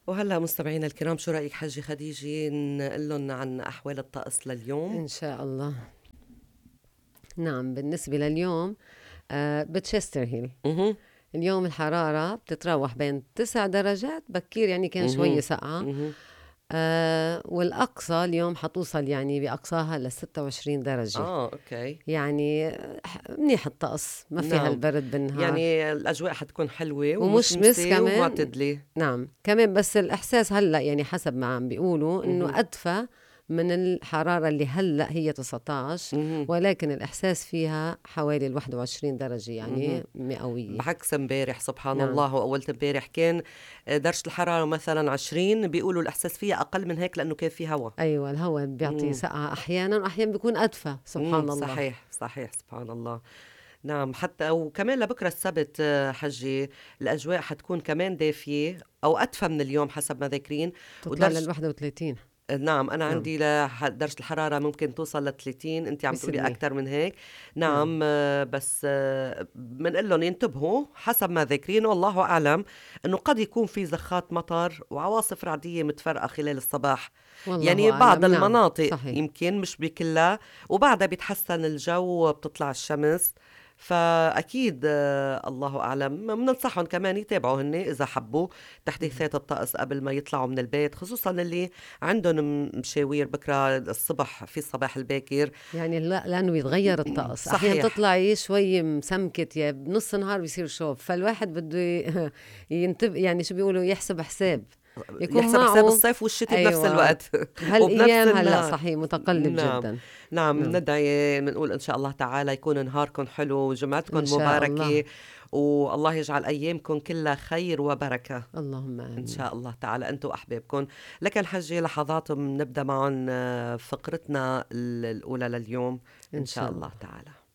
وهلا مستمعينا الكرام، شو رأيك حجي خديجة نقول لهم عن أحوال الطقس لليوم؟ إن شاء الله. نعم، بالنسبة لليوم بتشستر هيل اها اليوم الحرارة بتتراوح بين 9 درجات بكير، يعني كان شوية اها سقعة. اها والأقصى اليوم حتوصل يعني بأقصاها ل26 درجة. اوكي. يعني منيح الطقس، ما فيها نعم، البرد بالنهار يعني الأجواء حتكون حلوة ومش مس ومشمسة كمان. ومعتدلة. نعم كمان، بس الإحساس هلأ يعني حسب ما عم بيقولوا إنه اها أدفى من الحرارة اللي هلأ هي 19، اها ولكن الإحساس فيها حوالي 21 درجة، اها يعني مئوية. بعكس امبارح سبحان نعم. الله، وأول امبارح كان درجة الحرارة مثلا 20، بيقولوا الإحساس فيها أقل من هيك لأنه كان في هواء. أيوة، الهواء بيعطي سقعة أحيانا وأحيانا بيكون أدفى، سبحان الله. صحيح صحيح سبحان الله. نعم، حتى وكمان لبكرة السبت حجي الأجواء حتكون كمان دافية أو أدفى من اليوم حسب ما ذاكرين. تطلع ودرجة لل31. نعم، أنا نعم. عندي درجة الحرارة ممكن توصل ل30، أنت عم تقولي بسدني. أكتر من هيك. نعم. نعم بس بنقول لهم ينتبهوا حسب ما ذاكرين، والله أعلم أنه قد يكون في زخات مطر وعواصف رعدية متفرقة خلال الصباح. والله يعني بعض أعلم. نعم المناطق صحيح. يمكن، مش بكلها، وبعدها بيتحسن الجو بتطلع الشمس. فأكيد الله أعلم. بننصحهم كمان يتابعوا هن إذا حبوا مهم. تحديثات الطقس قبل ما يطلعوا من البيت، خصوصا اللي عندهم مشاوير بكرة الصبح في الصباح الباكر. يعني لا، لأنه بيتغير الطقس، أحيانا صحيح. تطلعي شوي مسمكت، يا بنص النهار بيصير شوب، فالواحد بده ينتبه، يعني شو بيقولوا، يحسب حساب يكون يحسب حساب معه. الصيف والشتاء بنفس أيوة. الوقت وبنفس وهالأيام هلأ النهار. صحيح متقلب نعم. جدا. نعم، نعم. ندعي بنقول إن شاء الله تعالى يكون نهاركم حلو إن وجمعتكم شاء الله. مباركة، والله يجعل أيامكم كلها خير وبركة اللهم إن آمين. شاء الله تعالى، أنتم وأحبابكم. لكن حجي لحظات نبدأ معهم فقرتنا الأولى لليوم إن إن شاء شاء الله الله. تعالى.